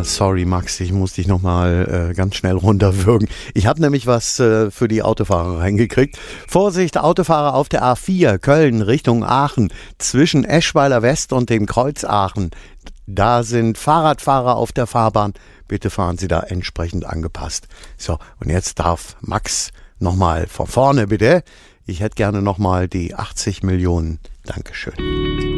sorry Max, ich muss dich nochmal ganz schnell runterwürgen. Ich habe nämlich was für die Autofahrer reingekriegt. Vorsicht, Autofahrer auf der A4 Köln Richtung Aachen zwischen Eschweiler West und dem Kreuz Aachen. Da sind Fahrradfahrer auf der Fahrbahn. Bitte fahren Sie da entsprechend angepasst. So, und jetzt darf Max nochmal von vorne, bitte. Ich hätte gerne nochmal die 80 Millionen. Dankeschön.